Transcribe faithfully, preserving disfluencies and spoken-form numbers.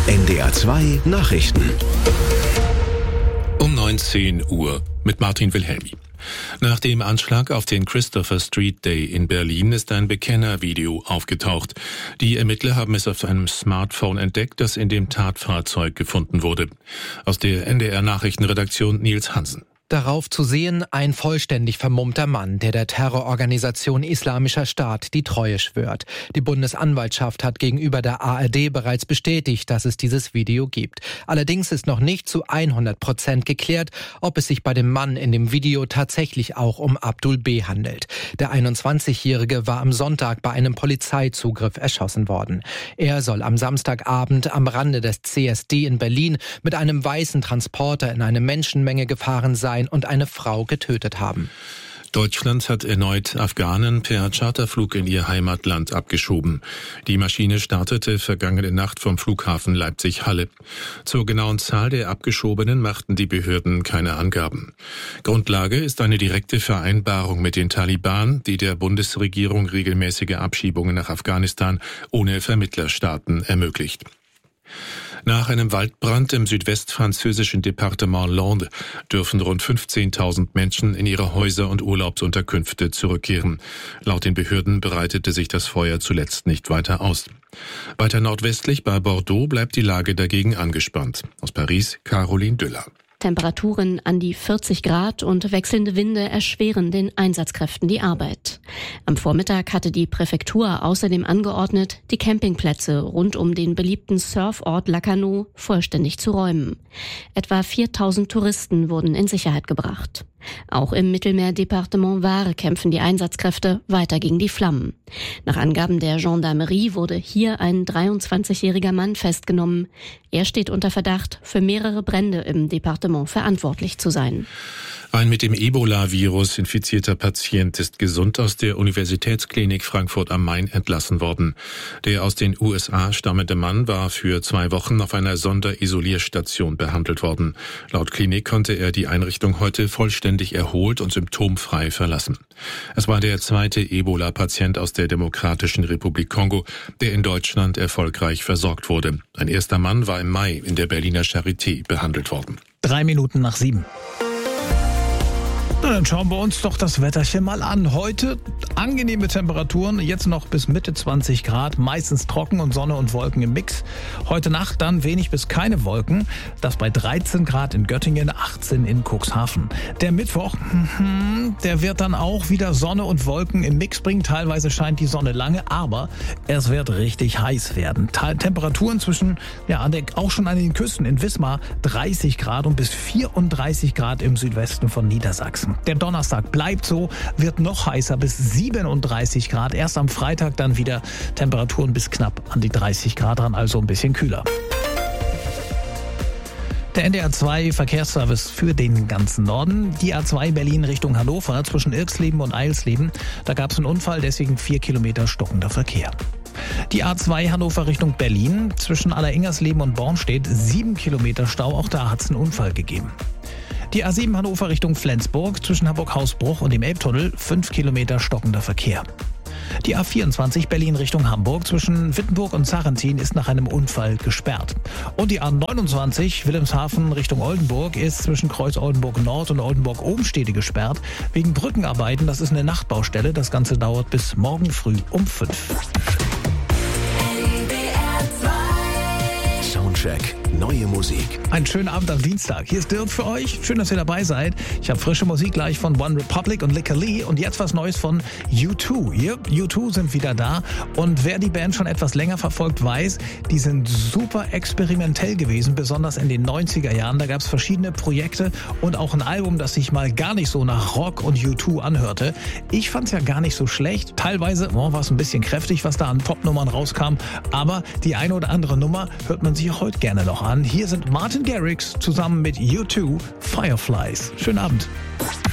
N D R zwei Nachrichten. Um neunzehn Uhr mit Martin Wilhelmi. Nach dem Anschlag auf den Christopher Street Day in Berlin ist ein Bekennervideo aufgetaucht. Die Ermittler haben es auf einem Smartphone entdeckt, das in dem Tatfahrzeug gefunden wurde. Aus der N D R Nachrichtenredaktion Nils Hansen. Darauf zu sehen ein vollständig vermummter Mann, der der Terrororganisation Islamischer Staat die Treue schwört. Die Bundesanwaltschaft hat gegenüber der A R D bereits bestätigt, dass es dieses Video gibt. Allerdings ist noch nicht zu hundert Prozent geklärt, ob es sich bei dem Mann in dem Video tatsächlich auch um Abdul B. handelt. Der einundzwanzigjährige war am Sonntag bei einem Polizeizugriff erschossen worden. Er soll am Samstagabend am Rande des C S D in Berlin mit einem weißen Transporter in eine Menschenmenge gefahren sein und eine Frau getötet haben. Deutschland hat erneut Afghanen per Charterflug in ihr Heimatland abgeschoben. Die Maschine startete vergangene Nacht vom Flughafen Leipzig-Halle. Zur genauen Zahl der Abgeschobenen machten die Behörden keine Angaben. Grundlage ist eine direkte Vereinbarung mit den Taliban, die der Bundesregierung regelmäßige Abschiebungen nach Afghanistan ohne Vermittlerstaaten ermöglicht. Nach einem Waldbrand im südwestfranzösischen Departement Landes dürfen rund fünfzehntausend Menschen in ihre Häuser und Urlaubsunterkünfte zurückkehren. Laut den Behörden bereitete sich das Feuer zuletzt nicht weiter aus. Weiter nordwestlich bei Bordeaux bleibt die Lage dagegen angespannt. Aus Paris, Caroline Düller. Temperaturen an die vierzig Grad und wechselnde Winde erschweren den Einsatzkräften die Arbeit. Am Vormittag hatte die Präfektur außerdem angeordnet, die Campingplätze rund um den beliebten Surfort Lacanau vollständig zu räumen. Etwa viertausend Touristen wurden in Sicherheit gebracht. Auch im Mittelmeerdepartement Var kämpfen die Einsatzkräfte weiter gegen die Flammen. Nach Angaben der Gendarmerie wurde hier ein dreiundzwanzigjähriger Mann festgenommen. Er steht unter Verdacht, für mehrere Brände im Departement verantwortlich zu sein. Ein mit dem Ebola-Virus infizierter Patient ist gesund aus der Universitätsklinik Frankfurt am Main entlassen worden. Der aus den U S A stammende Mann war für zwei Wochen auf einer Sonderisolierstation behandelt worden. Laut Klinik konnte er die Einrichtung heute vollständig erholt und symptomfrei verlassen. Es war der zweite Ebola-Patient aus der Demokratischen Republik Kongo, der in Deutschland erfolgreich versorgt wurde. Ein erster Mann war im Mai in der Berliner Charité behandelt worden. Drei Minuten nach sieben. Na, dann schauen wir uns doch das Wetterchen mal an. Heute angenehme Temperaturen, jetzt noch bis Mitte zwanzig Grad, meistens trocken und Sonne und Wolken im Mix. Heute Nacht dann wenig bis keine Wolken, das bei dreizehn Grad in Göttingen, achtzehn in Cuxhaven. Der Mittwoch, der wird dann auch wieder Sonne und Wolken im Mix bringen. Teilweise scheint die Sonne lange, aber es wird richtig heiß werden. Temperaturen zwischen, ja, auch schon an den Küsten in Wismar dreißig Grad und bis vierunddreißig Grad im Südwesten von Niedersachsen. Der Donnerstag bleibt so, wird noch heißer bis siebenunddreißig Grad. Erst am Freitag dann wieder Temperaturen bis knapp an die dreißig Grad ran, also ein bisschen kühler. Der N D R zwei Verkehrsservice für den ganzen Norden. Die A zwei Berlin Richtung Hannover zwischen Irksleben und Eilsleben. Da gab es einen Unfall, deswegen vier Kilometer stockender Verkehr. Die A zwei Hannover Richtung Berlin zwischen Alleringers-Leben und Bornstedt, sieben Kilometer Stau. Auch da hat es einen Unfall gegeben. Die A sieben Hannover Richtung Flensburg zwischen Hamburg-Hausbruch und dem Elbtunnel, fünf Kilometer stockender Verkehr. Die A vierundzwanzig Berlin Richtung Hamburg zwischen Wittenburg und Sarrentin ist nach einem Unfall gesperrt. Und die A neunundzwanzig Wilhelmshaven Richtung Oldenburg ist zwischen Kreuz Oldenburg Nord und Oldenburg Obenstede gesperrt. Wegen Brückenarbeiten, das ist eine Nachtbaustelle. Das Ganze dauert bis morgen früh um fünf. Soundcheck, neue Musik. Einen schönen Abend am Dienstag. Hier ist Dirk für euch. Schön, dass ihr dabei seid. Ich habe frische Musik gleich von One Republic und Lick Lee und jetzt was Neues von U zwei. Yep, U zwei sind wieder da und wer die Band schon etwas länger verfolgt, weiß, die sind super experimentell gewesen, besonders in den neunziger Jahren. Da gab es verschiedene Projekte und auch ein Album, das sich mal gar nicht so nach Rock und U zwei anhörte. Ich fand es ja gar nicht so schlecht. Teilweise oh, war es ein bisschen kräftig, was da an Popnummern rauskam, aber die eine oder andere Nummer hört man sich auch heute gerne noch an. Hier sind Martin Garrix zusammen mit U zwei, Fireflies. Schönen Abend.